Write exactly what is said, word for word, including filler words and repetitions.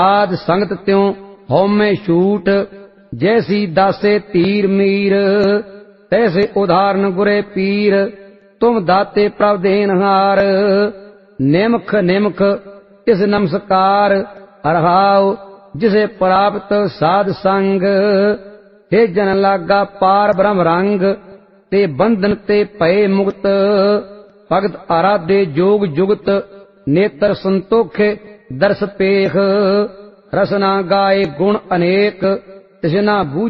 आद संगत त्यों हौमे छूट, जैसी दासे तीर मीर, तैसे उदाहरण गुरे पीर, तुम दाते प्रभ देनहार। निमख निमख तिस नमस्कार, हरहाओ जिसे प्राप्त साध संग। हे जन लागा पार ब्रह्म रंग, ते बंधन ते पए मुक्त। भगत आराधे जोग जुगत, नेत्र संतोखे दर्श पेख। रसना गाए गुण अनेक, तिसना बूझ